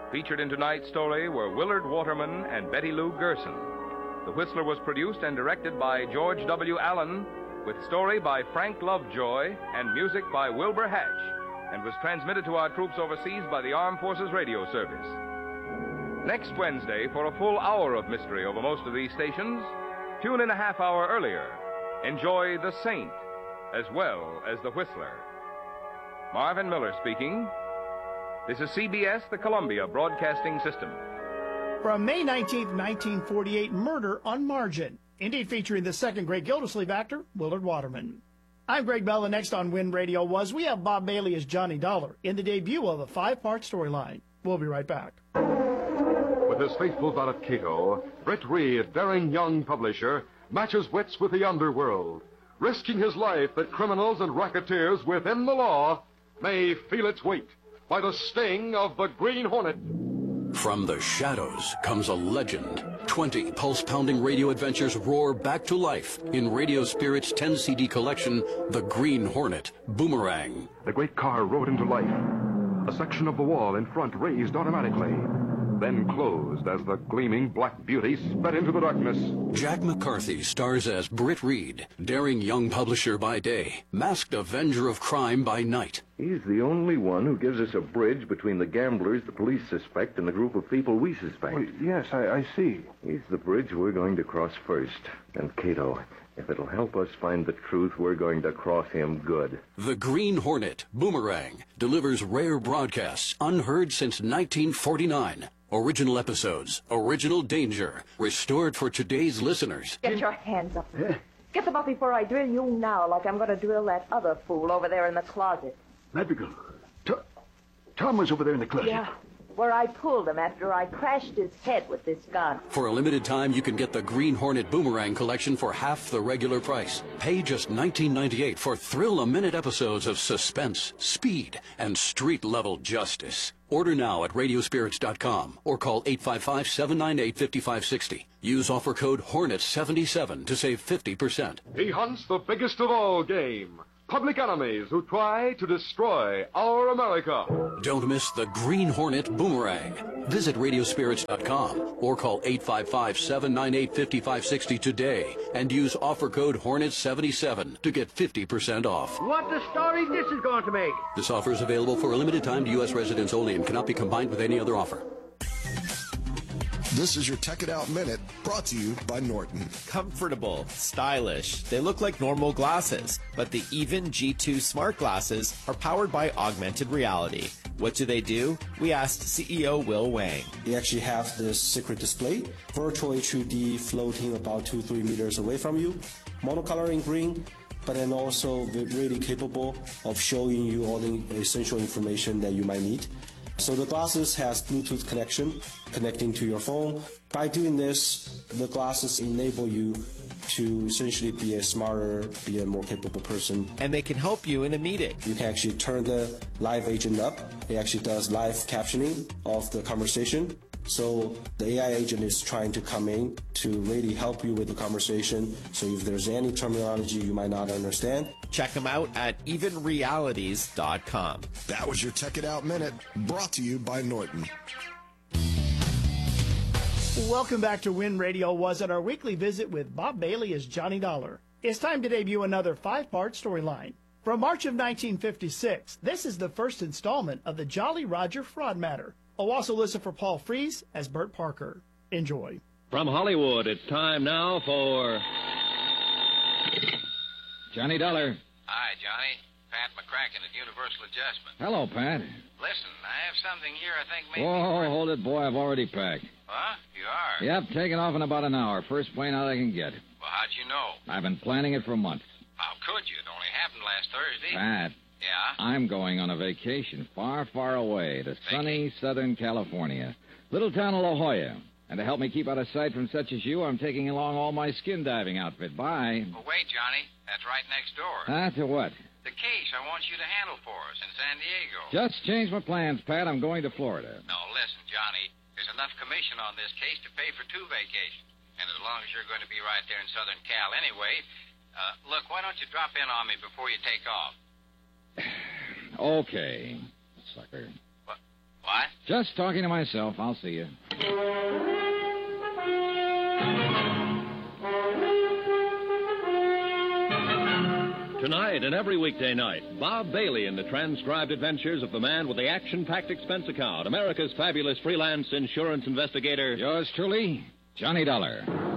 Featured in tonight's story were Willard Waterman and Betty Lou Gerson. The Whistler was produced and directed by George W. Allen, with story by Frank Lovejoy and music by Wilbur Hatch, and was transmitted to our troops overseas by the Armed Forces Radio Service. Next Wednesday, for a full hour of mystery over most of these stations, tune in a half hour earlier. Enjoy The Saint as well as The Whistler. Marvin Miller speaking. This is CBS, the Columbia Broadcasting System. From May 19th, 1948, Murder on Margin. Indeed, featuring the second great Gildersleeve actor, Willard Waterman. I'm Greg Bell, and next on Win Radio we have Bob Bailey as Johnny Dollar in the debut of a 5-part storyline. We'll be right back. With his faithful valet Cato, Britt Reed, daring young publisher, matches wits with the underworld, risking his life that criminals and racketeers within the law may feel its weight by the sting of the Green Hornet. From the shadows comes a legend. 20 pulse-pounding radio adventures roar back to life in Radio Spirit's 10-CD collection, The Green Hornet, Boomerang. The great car rode into life. A section of the wall in front raised automatically, then closed as the gleaming black beauty sped into the darkness. Jack McCarthy stars as Britt Reed, daring young publisher by day, masked avenger of crime by night. He's the only one who gives us a bridge between the gamblers the police suspect and the group of people we suspect. Well, yes, I see. He's the bridge we're going to cross first. And Cato, if it'll help us find the truth, we're going to cross him good. The Green Hornet, Boomerang, delivers rare broadcasts unheard since 1949. Original episodes, original danger, restored for today's listeners. Get your hands up. Get them up before I drill you now, like I'm going to drill that other fool over there in the closet. Madrigal, Tom was over there in the closet. Yeah, where I pulled him after I crashed his head with this gun. For a limited time, you can get the Green Hornet Boomerang collection for half the regular price. Pay just $19.98 for thrill-a-minute episodes of suspense, speed, and street-level justice. Order now at radiospirits.com or call 855-798-5560. Use offer code HORNET77 to save 50%. He hunts the biggest of all game, public enemies who try to destroy our America. Don't miss the Green Hornet Boomerang. Visit radiospirits.com or call 855-798-5560 today and use offer code HORNET77 to get 50% off. What the story this is going to make? This offer is available for a limited time to U.S. residents only and cannot be combined with any other offer. This is your Tech It Out Minute, brought to you by Norton. Comfortable, stylish. They look like normal glasses, but the Even G2 smart glasses are powered by augmented reality. What do? We asked CEO Will Wang. They actually have this secret display, virtual HUD floating about 2-3 meters away from you, monocolor in green, but then also really capable of showing you all the essential information that you might need. So the glasses has Bluetooth connection, connecting to your phone. By doing this, the glasses enable you to essentially be a smarter, be a more capable person. And they can help you in a meeting. You can actually turn the live agent up. It actually does live captioning of the conversation. So the AI agent is trying to come in to really help you with the conversation. So if there's any terminology you might not understand, check them out at evenrealities.com. That was your Tech It Out Minute, brought to you by Norton. Welcome back to Win Radio on our weekly visit with Bob Bailey as Johnny Dollar. It's time to debut another 5-part storyline. From March of 1956, this is the first installment of the Jolly Roger fraud matter. Oh, also listen for Paul Frees as Bert Parker. Enjoy. From Hollywood, it's time now for Johnny Dollar. Hi, Johnny. Pat McCracken at Universal Adjustment. Hello, Pat. Listen, I have something here I think maybe... Whoa, hold it, boy. I've already packed. Huh? You are? Yep, taking off in about an hour. First plane out I can get. Well, how'd you know? I've been planning it for months. How could you? It only happened last Thursday. Pat. Yeah? I'm going on a vacation far, far away to sunny Southern California. Little town of La Jolla. And to help me keep out of sight from such as you, I'm taking along all my skin diving outfit. Bye. Well, wait, Johnny. That's right next door. To what? The case I want you to handle for us in San Diego. Just changed my plans, Pat. I'm going to Florida. No, listen, Johnny. There's enough commission on this case to pay for 2 vacations. And as long as you're going to be right there in Southern Cal anyway, look, why don't you drop in on me before you take off? Okay, sucker. What? Just talking to myself. I'll see you. Tonight and every weekday night, Bob Bailey in the transcribed adventures of the man with the action-packed expense account, America's fabulous freelance insurance investigator. Yours truly, Johnny Dollar.